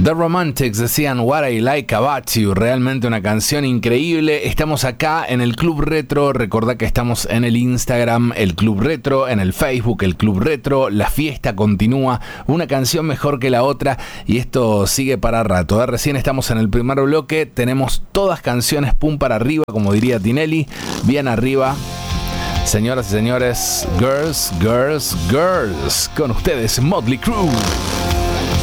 The Romantics decían What I Like About You, realmente una canción increíble. Estamos acá en el Club Retro, recordá que estamos en el Instagram, el Club Retro, en el Facebook, el Club Retro, la fiesta continúa, una canción mejor que la otra y esto sigue para rato. Recién estamos en el primer bloque, tenemos todas canciones pum para arriba, como diría Tinelli, bien arriba. Señoras y señores, girls, girls, girls, con ustedes Motley Crue.